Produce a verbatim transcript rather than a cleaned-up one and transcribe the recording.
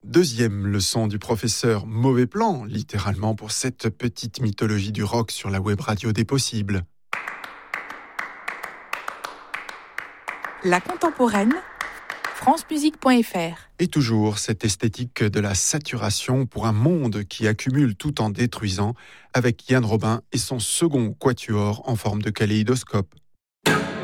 Deuxième leçon du professeur Mauvais Plan, littéralement pour cette petite mythologie du rock sur la web radio des possibles. La contemporaine, france musique point f r. Et toujours cette esthétique de la saturation pour un monde qui accumule tout en détruisant, avec Yann Robin et son second quatuor en forme de kaléidoscope.